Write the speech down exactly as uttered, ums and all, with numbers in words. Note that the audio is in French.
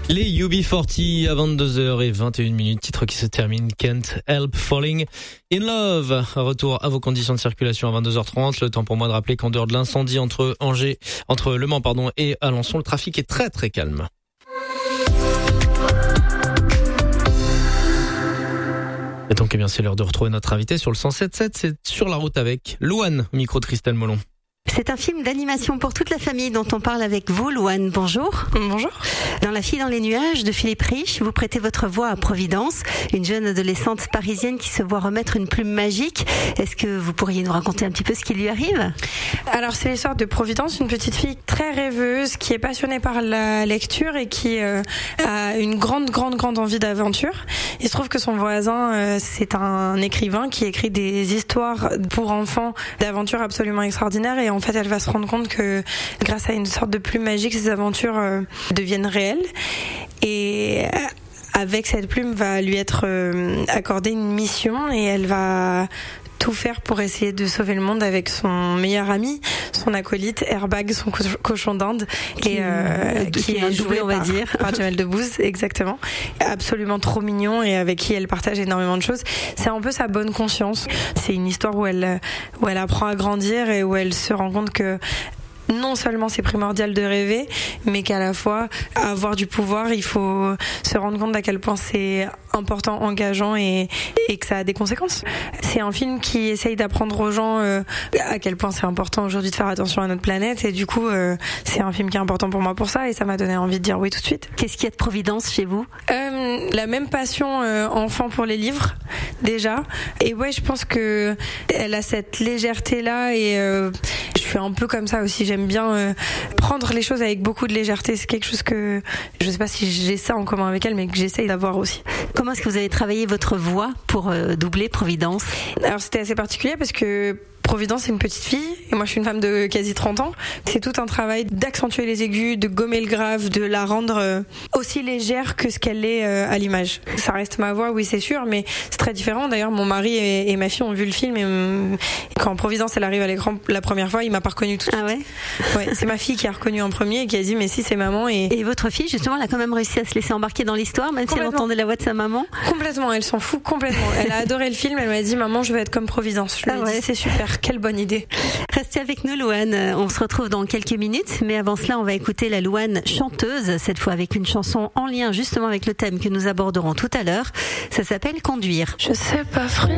Les U B quarante à vingt-deux heures vingt et une minutes, titre qui se termine Can't Help Falling in Love. Retour à vos conditions de circulation à vingt-deux heures trente. Le temps pour moi de rappeler qu'en dehors de l'incendie entre Angers, entre Le Mans pardon et Alençon, le trafic est très très calme. Et donc, eh bien, c'est l'heure de retrouver notre invité sur le cent sept sept. C'est Sur la route avec Louane, au micro de Christelle Molon. C'est un film d'animation pour toute la famille dont on parle avec vous, Louane. Bonjour. Bonjour. Dans La fille dans les nuages de Philippe Rich, vous prêtez votre voix à Providence, une jeune adolescente parisienne qui se voit remettre une plume magique. Est-ce que vous pourriez nous raconter un petit peu ce qui lui arrive ? Alors, c'est l'histoire de Providence, une petite fille très rêveuse qui est passionnée par la lecture et qui euh, a une grande, grande, grande envie d'aventure. Il se trouve que son voisin, euh, c'est un écrivain qui écrit des histoires pour enfants d'aventures absolument extraordinaires, et en fait, elle va se rendre compte que grâce à une sorte de plume magique, ces aventures euh, deviennent réelles. Et avec cette plume va lui être euh, accordée une mission, et elle va tout faire pour essayer de sauver le monde avec son meilleur ami, son acolyte Airbag, son co- cochon d'Inde, qui, et, euh, qui, qui est joué, on va par, dire, par Jamel Debbouze, exactement. Absolument trop mignon, et avec qui elle partage énormément de choses. C'est un peu sa bonne conscience. C'est une histoire où elle, où elle apprend à grandir et où elle se rend compte que non seulement c'est primordial de rêver, mais qu'à la fois, avoir du pouvoir, il faut se rendre compte à quel point c'est important, engageant, et, et que ça a des conséquences. C'est un film qui essaye d'apprendre aux gens euh, à quel point c'est important aujourd'hui de faire attention à notre planète, et du coup, euh, c'est un film qui est important pour moi pour ça, et ça m'a donné envie de dire oui tout de suite. Qu'est-ce qu'il y a de Providence chez vous ? euh, La même passion euh, enfant pour les livres, déjà. Et ouais, je pense que elle a cette légèreté-là, et euh, je suis un peu comme ça aussi. J'aime bien euh, prendre les choses avec beaucoup de légèreté. C'est quelque chose que je sais pas si j'ai ça en commun avec elle, mais que j'essaye d'avoir aussi. Comment est-ce que vous avez travaillé votre voix pour euh, doubler Providence ? Alors c'était assez particulier parce que Providence, c'est une petite fille, et moi je suis une femme de quasi trente ans. C'est tout un travail d'accentuer les aigus, de gommer le grave, de la rendre euh, aussi légère que ce qu'elle est euh, à l'image. Ça reste ma voix, oui c'est sûr, mais c'est très différent. D'ailleurs, mon mari et, et ma fille ont vu le film, et, euh, et quand Providence elle arrive à l'écran la première fois, il m'a pas reconnu tout de suite. Ah ouais ? Ouais, c'est ma fille qui a reconnu en premier et qui a dit mais si, c'est maman. Et, et votre fille, justement, elle a quand même réussi à se laisser embarquer dans l'histoire, même si elle entendait la voix de sa maman ? Complètement, elle s'en fout complètement. Elle a adoré le film, elle m'a dit maman, je veux être comme Providence. Je lui ai ah ouais. dit c'est super, quelle bonne idée. Restez avec nous, Louane. On se retrouve dans quelques minutes, mais avant cela, on va écouter la Louane chanteuse, cette fois avec une chanson en lien justement avec le thème que nous aborderons tout à l'heure. Ça s'appelle Conduire. Je sais pas freiner.